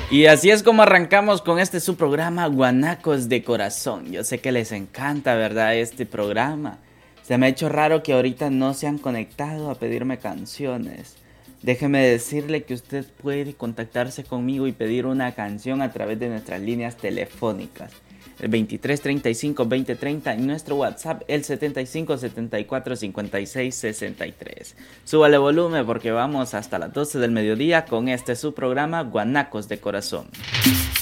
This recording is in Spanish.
Y así es como arrancamos con este su programa Guanacos de Corazón. Yo sé que les encanta, ¿verdad? Este programa. Se me ha hecho raro que ahorita no se han conectado a pedirme canciones. Déjeme decirle que usted puede contactarse conmigo y pedir una canción a través de nuestras líneas telefónicas. El 23 35 20 30 y nuestro WhatsApp el 75 74 56 63. Súbale volumen porque vamos hasta las 12 del mediodía con este su programa Guanacos de Corazón.